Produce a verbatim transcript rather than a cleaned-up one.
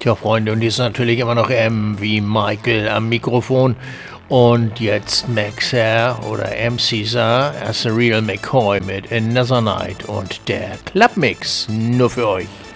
Tja, Freunde, und hier ist natürlich immer noch M wie Michael am Mikrofon. Und jetzt Maxer oder M Caesar as a Real McCoy mit Another Night und der Clubmix nur für euch.